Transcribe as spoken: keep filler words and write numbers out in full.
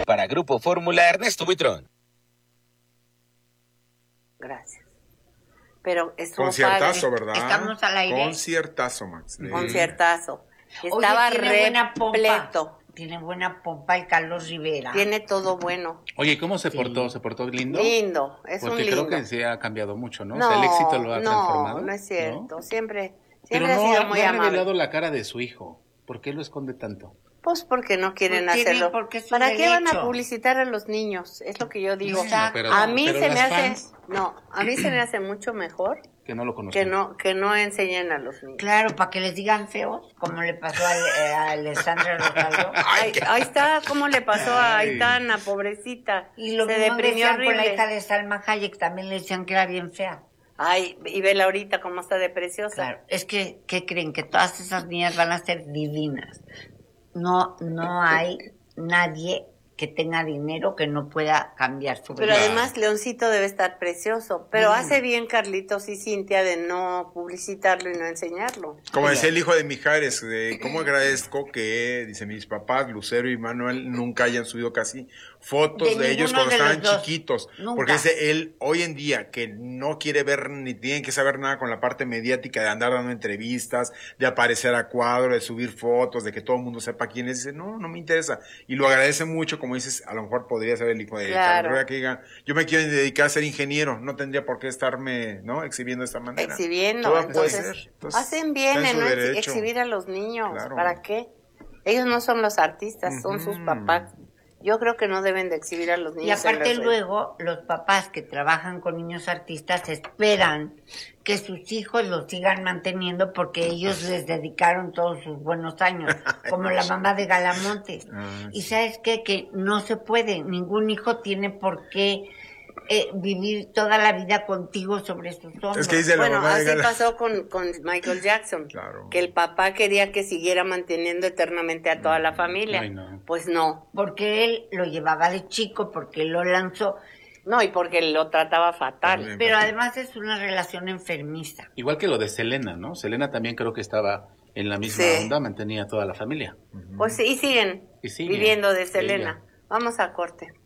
Para Grupo Fórmula, Ernesto Buitrón. Gracias. Pero estuvo conciertazo, padre. ¿verdad? Estamos al aire. Conciertazo, Max. Un conciertazo. Estaba Oye, tiene buena repleto. pompa. Tiene buena pompa el Carlos Rivera. Tiene todo bueno. Oye, ¿cómo se Sí. portó? ¿Se portó lindo? Lindo, es Porque un lindo. creo que se ha cambiado mucho, ¿no? No, O sea, el éxito lo ha no, transformado. no es cierto. ¿no? Siempre, Pero siempre no ha sido ha, muy no ha amable. revelado la cara de su hijo. ¿Por qué lo esconde tanto? Pues porque no quieren Pues tienen- hacerlo. porque es su ¿Para qué van a derecho. publicitar a los niños? Es lo que yo digo. Exacto. Pero- a mí pero se las me hace, fans no, a mí se me hace mucho mejor que no lo conocen. que no, que no enseñen a los niños. Claro, para que les digan feos, como le pasó a, eh, a Alessandra Rosaldo. Ahí, ahí está, ¿cómo le pasó a Ay. Aitana, pobrecita? Y lo se mismo deprimió decían con la horrible. hija de Salma Hayek, también le decían que era bien fea. Ay, y vela ahorita cómo está de preciosa. Claro, es que, ¿qué creen? Que todas esas niñas van a ser divinas. No, no hay nadie que tenga dinero que no pueda cambiar su Pero vida. además Leoncito debe estar precioso. Pero Mm. hace bien Carlitos y Cintia de no publicitarlo y no enseñarlo. Como decía el hijo de Mijares, de cómo agradezco que, dice, mis papás, Lucero y Manuel, nunca hayan subido casi fotos De de, ellos ninguno cuando de estaban los dos. chiquitos. Nunca. Porque dice él, hoy en día, que no quiere ver ni tiene que saber nada con la parte mediática de andar dando entrevistas, de aparecer a cuadro, de subir fotos, de que todo el mundo sepa quién es. Dice, no, no me interesa. Y lo agradece mucho, como dices, a lo mejor podría ser el hijo de Claro. Carlos Rivera que diga, yo me quiero dedicar a ser ingeniero, no tendría por qué estarme, ¿no? Exhibiendo de esta manera. Exhibiendo, Todo puede entonces, ser. Entonces, hacen bien está en su no ex- derecho. exhibir a los niños. Claro. ¿Para qué? Ellos no son los artistas, son sus Ujú. papás. Yo creo que no deben de exhibir a los niños. Y aparte en las redes. luego, los papás que trabajan con niños artistas esperan que sus hijos los sigan manteniendo porque ellos les dedicaron todos sus buenos años, como la mamá de Galamontes. Ah, Y ¿sabes qué? Que no se puede, ningún hijo tiene por qué eh, vivir toda la vida contigo sobre sus hombros. Es que dice la Bueno, mamá de así Gala- pasó con, con Michael Jackson, Claro. que el papá quería que siguiera manteniendo eternamente a toda la familia. Ay, no. Pues no, Porque él lo llevaba de chico, porque él lo lanzó. no, y porque lo trataba fatal. También. Pero además es una relación enfermiza. Igual que lo de Selena, ¿no? Selena también creo que estaba en la misma Sí. onda, mantenía a toda la familia. Pues sí, y siguen Y sigue. viviendo de Sí, Selena. ya. Vamos a corte.